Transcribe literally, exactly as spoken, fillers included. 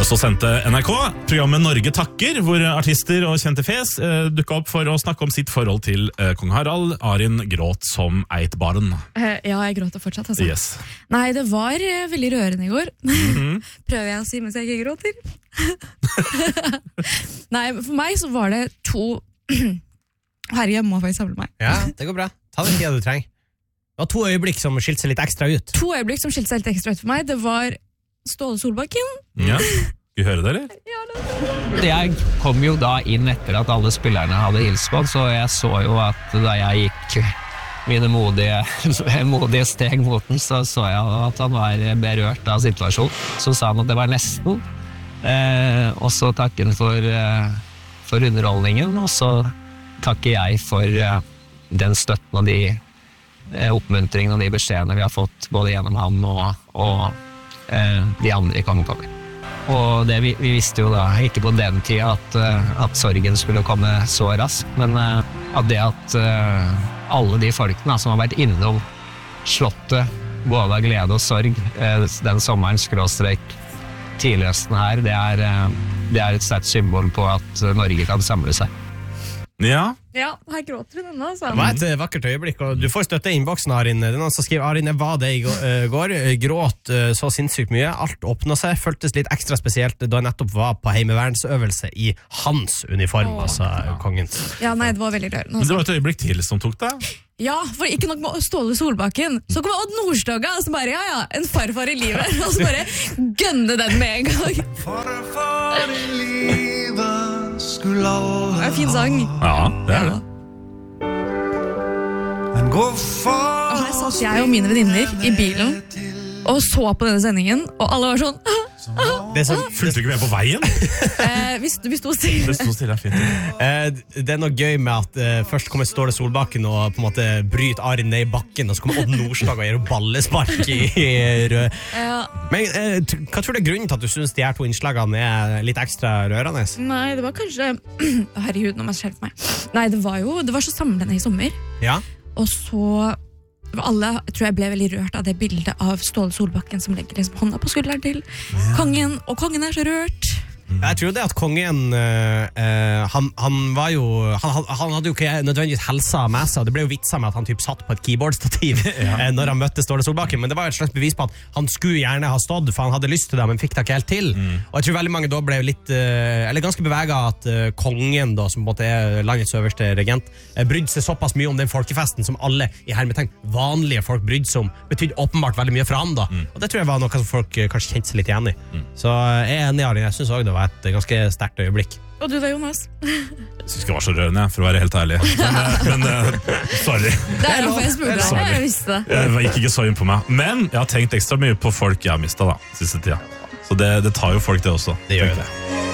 så sendte N R K programmet Norge takker, hvor artister og kjente fjes eh, dukket opp for å snakke om sitt forhold til eh, kong Harald. Arin gråt som eit barn. Eh, ja, jeg gråter fortsatt, altså. Yes. Nei, det var eh, veldig rørende i går. Mm-hmm. Prøver jeg å si mens jeg ikke gråter. Nei, for meg så var det to... Herre, jeg må faktisk samle meg. Ja, det går bra. Ta den tida du trenger. Det var to øyeblikk som skilte seg litt ekstra ut. To øyeblikk som skilte seg litt ekstra ut for meg. Det var Ståle Solbakken. Ja, skal vi høre det, eller? Ja, det. Jeg kom jo da inn etter at alle spillerne hadde hilst på, så jeg så jo at da jeg gikk mine modige, modige steg mot den, så så jeg at han var berørt av situasjonen. Så sa han at det var nesten, eh, og så takker han for, eh, for underholdningen, og så takker jeg for eh, den støtten og de eh, oppmuntringene og de beskjedene vi har fått både gjennom ham og, og de andre i kongekongen. Og det vi, vi visste jo da, ikke på den tida, at, at sorgen skulle komme så raskt, men at det at alle de folkene som har vært innom slottet, både av glede og sorg, den sommeren skråstrek tidligøsten her, det er, det er et sterkt symbol på at Norge kan samle seg. Ja. Ja, her gråter hun ennå, altså. Det var et vakkert øyeblikk, og du får støtte i innboksen, Arin. Det er noen som skriver, Arin, jeg var det i går, gråt så sinnssykt mye, alt åpnet seg, føltes litt ekstra spesielt da jeg nettopp var på heimevernsøvelse i hans uniform, Åh. altså kongens. Ja, nei, det var veldig rørende. Men det var et øyeblikk til som tok det. Ja, for ikke nok med Ståle Solbakken, så kom Odd Nordstoga, og så bare, ja, ja, en farfar i livet, og så bare gønne den med en gang. Farfar i livet skulle alle Det er en fin sang. Ja, det er det. Og her satt jeg og mine venninner i bilen og så på denne sendingen, og alle var sånn Det er så, Fulgte du ikke med på veien? eh, vi, vi sto stille. Det sto stille, fint. eh, Det er noe gøy med at eh, først kommer Ståle Solbakken og på en måte bryter Arin ned i bakken, og så kommer Odd Nordstoga og gjør ballespark i, i rød. Ja. Men eh, t- hva tror du er grunnen til at du synes de her to innslagene er litt ekstra rørende? Nei, det var kanskje herregud, nå må jeg skjelve meg. Nei, det var jo, det var så samlende i sommer. Ja. Og så alle tror jeg ble veldig rørt av det bildet av Ståle Solbakken som legger liksom hånda på skulderen til kongen, og kongen er så rørt. Jeg tror det at kongen uh, han, han var jo han, han hadde jo ikke nødvendigvis helsa med seg. Det ble jo vitsa med at han typ satt på et keyboardstativ ja. uh, når han møtte Ståle Solbakken, men det var et slags bevis på at han skulle gjerne ha stått, for han hadde lyst til det, men fikk det ikke helt til. Mm. Og jeg tror veldig mange da ble litt uh, eller ganske beveget at uh, kongen da, som på en måte er landets øverste regent, uh, brydde seg såpass mye om den folkefesten som alle i hermetegn vanlige folk brydde seg om, betydde åpenbart veldig mye for han da. Mm. Og det tror jeg var noe som folk uh, kanskje kjente seg litt igjen i. Mm. Så uh, jeg er enig, Arin. Jeg synes også det var et ganske sterkt øyeblikk. Og du da, Jonas? Jeg synes det var så rørende, for å være helt ærlig. Men, men sorry. Det er derfor jeg spurte deg, jeg visste det. Jeg gikk ikke så inn på meg. Men jeg har tenkt ekstra mye på folk jeg har mistet da, siste tida. Så det, det tar jo folk det også. Det gjør det.